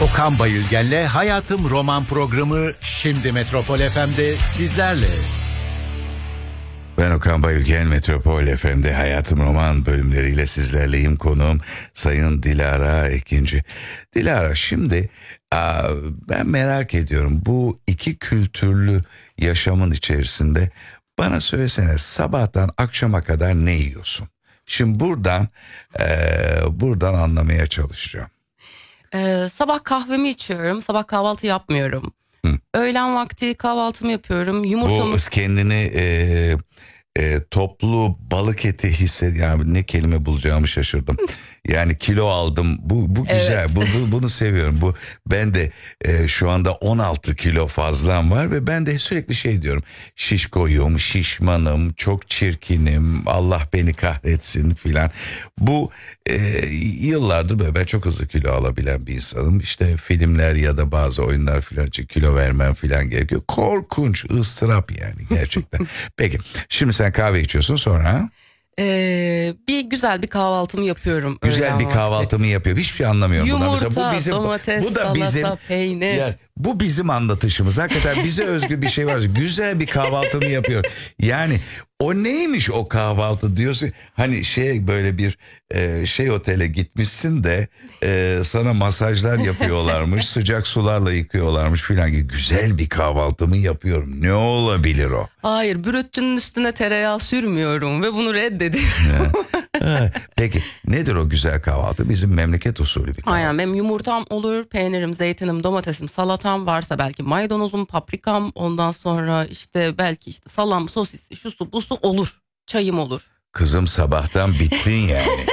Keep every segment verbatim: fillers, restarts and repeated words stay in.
Okan Bayülgen'le Hayatım Roman programı şimdi Metropol F M'de sizlerle. Ben Okan Bayülgen, Metropol F M'de Hayatım Roman bölümleriyle sizlerleyim. Konuğum Sayın Dilara Ekinci. Dilara, şimdi ben merak ediyorum, bu iki kültürlü yaşamın içerisinde bana söylesene, sabahtan akşama kadar ne yiyorsun? Şimdi buradan e, buradan anlamaya çalışacağım. Ee, sabah kahvemi içiyorum. Sabah kahvaltı yapmıyorum. Hı. Öğlen vakti kahvaltımı yapıyorum. Yumurtamı... Bu kendini e, e, toplu balık eti hissed... Yani ne kelime bulacağımı şaşırdım. Yani kilo aldım. Bu bu güzel. Evet. Bu, bu bunu seviyorum. Bu ben de e, şu anda on altı kilo fazlam var ve ben de sürekli şey diyorum. Şişkoyum, şişmanım, çok çirkinim. Allah beni kahretsin filan. Bu e, yıllardır böyle ben çok hızlı kilo alabilen bir insanım. İşte filmler ya da bazı oyunlar filan için kilo vermem filan gerekiyor. Korkunç, ıstırap yani gerçekten. Peki, şimdi sen kahve içiyorsun, sonra? Ee, bir güzel bir kahvaltımı yapıyorum. Güzel bir kahvaltımı yapıyor. Hiçbir şey anlamıyorum. Yumurta, mesela bu bizim, domates, bu da salata, bizim, peynir. Yani bu bizim anlatışımız. Hakikaten bize özgü bir şey var. Güzel bir kahvaltımı yapıyor. Yani o neymiş o kahvaltı diyorsun. Hani şey, böyle bir e, şey otele gitmişsin de e, sana masajlar yapıyorlarmış. Sıcak sularla yıkıyorlarmış filan gibi. Güzel bir kahvaltımı yapıyorum. Ne olabilir o? Hayır, brötçünün üstüne tereyağı sürmüyorum ve bunu reddediyorum. Ha, peki nedir o güzel kahvaltı? Bizim memleket usulü bir kahvaltı. Aynen, benim yumurtam olur, peynirim, zeytinim, domatesim, salatam varsa belki maydanozum, paprikam, ondan sonra işte belki işte salam, sosis, şusu busu olur. Çayım olur. Kızım, sabahtan bittin yani.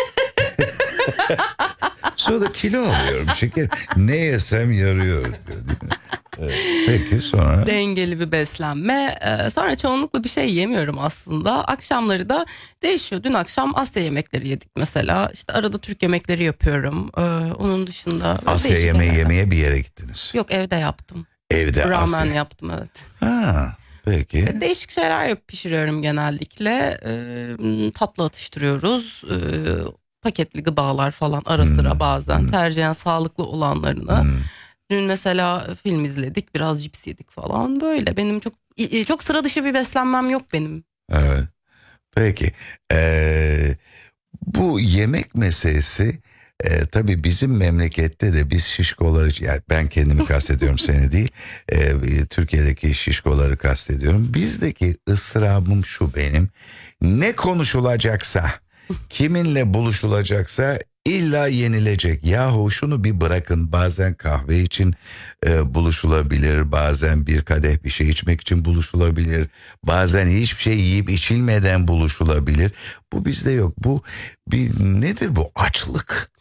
Sonra kilo alıyorum şeker. Ne yesem yarıyor. Evet, peki sonra? Dengeli bir beslenme. Ee, sonra çoğunlukla bir şey yemiyorum aslında. Akşamları da değişiyor. Dün akşam Asya yemekleri yedik mesela. İşte arada Türk yemekleri yapıyorum. Ee, onun dışında... Asya yemeği yemeye bir yere gittiniz. Yok, evde yaptım. Evde Ramen Asya. yaptım, evet. Ha, peki. Değişik şeyler yap pişiriyorum genellikle. Ee, tatlı atıştırıyoruz. Ee, paketli gıdalar falan ara sıra hmm. bazen. Hmm. Tercihen sağlıklı olanlarını. Hmm. Dün mesela film izledik, biraz cips yedik falan, böyle. Benim çok çok sıra dışı bir beslenmem yok benim. Evet. Peki. Ee, bu yemek meselesi e, tabii bizim memlekette de biz şişkoları, yani ben kendimi kastediyorum seni değil, e, Türkiye'deki şişkoları kastediyorum. Bizdeki ısrarım şu benim: ne konuşulacaksa, kiminle buluşulacaksa İlla yenilecek. Yahu şunu bir bırakın. Bazen kahve için e, buluşulabilir. Bazen bir kadeh bir şey içmek için buluşulabilir. Bazen hiçbir şey yiyip içilmeden buluşulabilir. Bu bizde yok. Bu bir nedir bu? Açlık.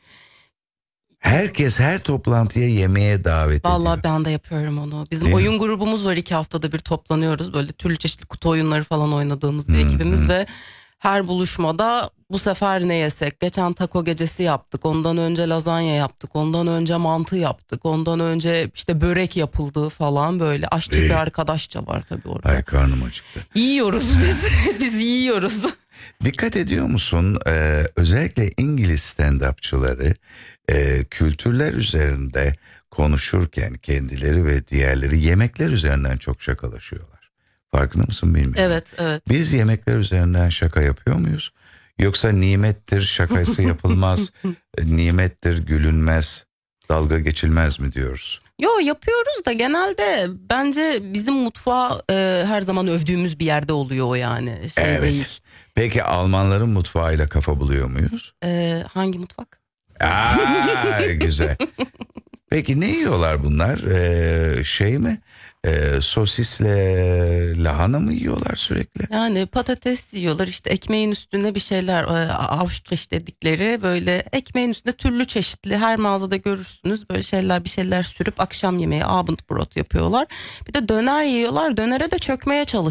Herkes her toplantıya yemeğe davet ediyor. Vallahi ben de yapıyorum onu. Bizim Değil oyun mi? grubumuz var, iki haftada bir toplanıyoruz. Böyle türlü çeşitli kutu oyunları falan oynadığımız bir hmm, ekibimiz hmm. ve her buluşmada bu sefer ne yesek? Geçen taco gecesi yaptık. Ondan önce lazanya yaptık. Ondan önce mantı yaptık. Ondan önce işte börek yapıldı falan böyle. Aşçı ee, bir arkadaşça var tabii orada. Ay, karnım acıktı. Yiyoruz biz. Biz yiyoruz. Dikkat ediyor musun? Ee, özellikle İngiliz stand-upçıları e, kültürler üzerinde konuşurken kendileri ve diğerleri yemekler üzerinden çok şakalaşıyorlar. Farkında mısın bilmiyorum. Evet, evet. Biz yemekler üzerinden şaka yapıyor muyuz? Yoksa nimettir, şakası yapılmaz, nimettir, gülünmez, dalga geçilmez mi diyoruz? Yo, yapıyoruz da genelde bence bizim mutfağı e, her zaman övdüğümüz bir yerde oluyor o yani. Şey evet. Değil. Peki Almanların mutfağıyla kafa buluyor muyuz? E, hangi mutfak? Aa, güzel. Peki ne yiyorlar bunlar? Ee, şey mi? Ee, sosisle lahana mı yiyorlar sürekli? Yani patates yiyorlar, işte ekmeğin üstüne bir şeyler, Aufstrich dedikleri, böyle ekmeğin üstünde türlü çeşitli, her mağazada görürsünüz böyle şeyler, bir şeyler sürüp akşam yemeği Abendbrot yapıyorlar. Bir de döner yiyorlar, dönere de çökmeye çalışıyorlar.